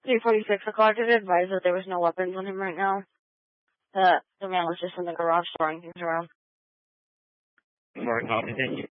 346 o'clock. I did advise that there was no weapons on him right now. The man was just in the garage throwing things around. Sorry, copy. Thank you.